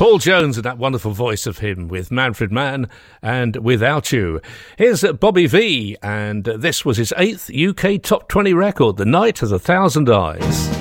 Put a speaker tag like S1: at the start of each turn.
S1: Paul Jones and that wonderful voice of him with Manfred Mann and Without You. Here's Bobby V, and this was his 8th UK Top 20 record, The Night of a Thousand Eyes.